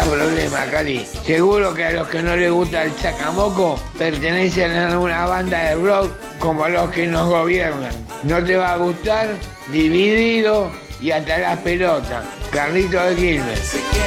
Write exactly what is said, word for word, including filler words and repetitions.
problema, Cali. Seguro que a los que no les gusta el chacamoco pertenecen a una banda de rock como los que nos gobiernan. No te va a gustar, Dividido y hasta las pelotas. Carlito de Quilmes.